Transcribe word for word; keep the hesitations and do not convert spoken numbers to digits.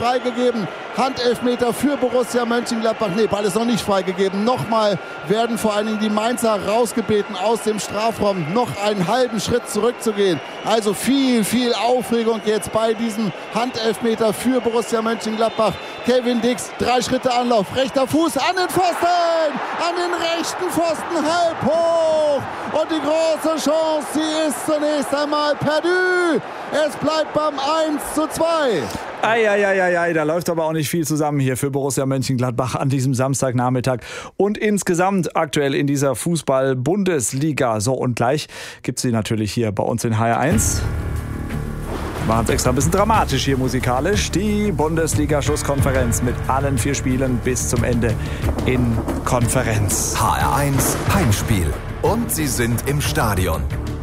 freigegeben. Handelfmeter für Borussia Mönchengladbach. Nee, Ball ist noch nicht freigegeben. Nochmal werden vor allen Dingen die Mainzer rausgebeten aus dem Strafraum, noch einen halben Schritt zurückzugehen. Also viel, viel Aufregung jetzt bei diesem Handelfmeter für Borussia Mönchengladbach. Kevin Dix, drei Schritte Anlauf, rechter Fuß an den Pfosten, an den rechten Pfosten, halb hoch. Und die große Chance, die ist zunächst einmal perdu. Es bleibt beim eins zu zwei. Eieieiei, da läuft aber auch nicht viel zusammen hier für Borussia Mönchengladbach an diesem Samstagnachmittag und insgesamt aktuell in dieser Fußball-Bundesliga. So, und gleich gibt es sie natürlich hier bei uns in H R eins. Wir machen es extra ein bisschen dramatisch hier musikalisch. Die Bundesliga-Schlusskonferenz mit allen vier Spielen bis zum Ende in Konferenz. H R eins Heimspiel. Und sie sind im Stadion.